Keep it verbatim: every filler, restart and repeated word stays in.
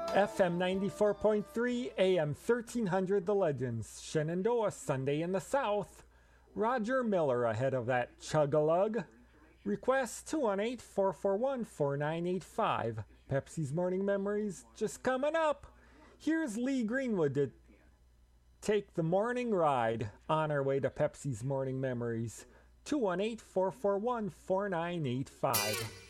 F M ninety-four point three, A M thirteen hundred The Legends. Shenandoah, Sunday in the South. Roger Miller ahead of that chug-a-lug. Request two one eight, four four one, four nine eight five. Pepsi's Morning Memories just coming up. Here's Lee Greenwood to take the morning ride on our way to Pepsi's Morning Memories. two one eight, four four one, four nine eight five.